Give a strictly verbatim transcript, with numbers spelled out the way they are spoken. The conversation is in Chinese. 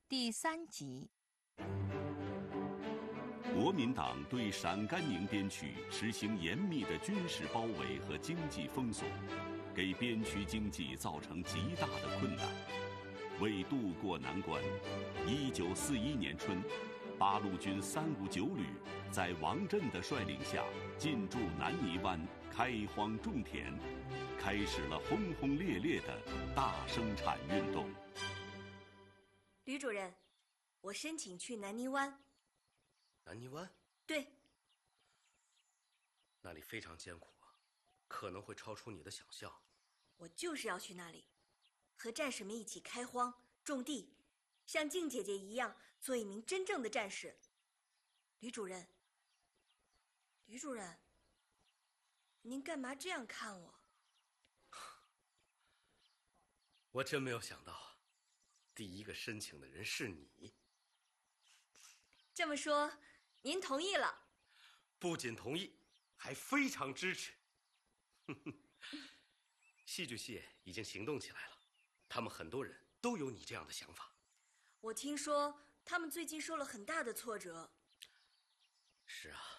第三集。 国民党对陕甘宁边区实行严密的军事包围和经济封锁，给边区经济造成极大的困难。为渡过难关，一九四一年春，八路军三五九旅在王震的率领下进驻南泥湾，开荒种田，开始了轰轰烈烈的大生产运动。 吕主任，我申请去南泥湾。 南泥湾？ 对。 那里非常艰苦啊，可能会超出你的想象。 我就是要去那里，和战士们一起开荒种地，像静姐姐一样做一名真正的战士。吕主任，吕主任，您干嘛这样看我？ 我真没有想到，第一个申请的人是你。 这么说，您同意了？ 不仅同意，还非常支持。戏剧系已经行动起来了，他们很多人都有你这样的想法。 我听说他们最近受了很大的挫折。 是啊，